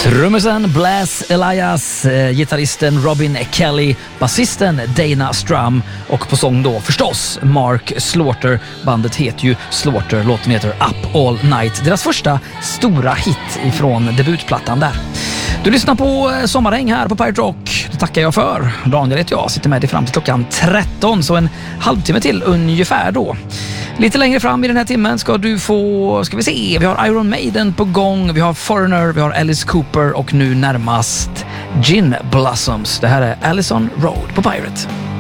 Trummisen Blas Elias, gitarristen Robin Kelly, basisten Dana Strum och på sång då förstås Mark Slaughter. Bandet heter ju Slaughter, låten heter Up All Night. Deras första stora hit ifrån debutplattan där. Du lyssnar på Sommarhäng här på Pirate Rock. Det tackar jag för. Daniel heter jag, sitter med dig fram till klockan 13, så en halvtimme till ungefär då. Lite längre fram i den här timmen ska du få, ska vi se, vi har Iron Maiden på gång, vi har Foreigner, vi har Alice Cooper och nu närmast Gin Blossoms. Det här är Allison Road på Pirate.